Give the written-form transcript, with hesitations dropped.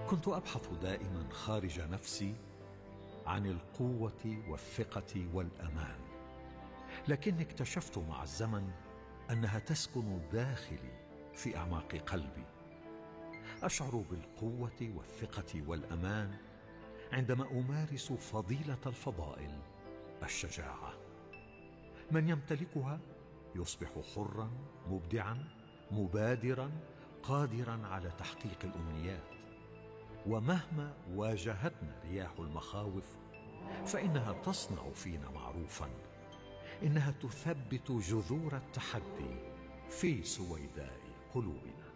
كنت أبحث دائما خارج نفسي عن القوة والثقة والأمان، لكني اكتشفت مع الزمن أنها تسكن داخلي في أعماق قلبي. أشعر بالقوة والثقة والأمان عندما أمارس فضيلة الفضائل، الشجاعة. من يمتلكها يصبح حرا، مبدعا، مبادرا، قادرا على تحقيق الأمنيات. ومهما واجهتنا رياح المخاوف فإنها تصنع فينا معروفا، إنها تثبت جذور التحدي في سويداء قلوبنا.